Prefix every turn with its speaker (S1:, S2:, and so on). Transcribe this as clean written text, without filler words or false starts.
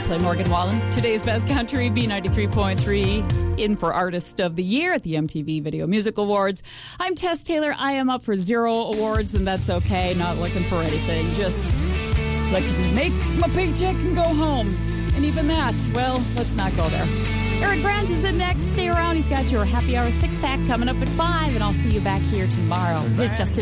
S1: play Morgan Wallen. Today's Best Country, B93.3, in for Artist of the Year at the MTV Video Music Awards. I'm Tess Taylor. I am up for 0 awards, and that's okay. Not looking for anything. Just looking to make my paycheck and go home. And even that, well, let's not go there. Eric Grant is in next. Stay around. He's got your Happy Hour 6-pack coming up at 5, and I'll see you back here tomorrow. Here's Justin.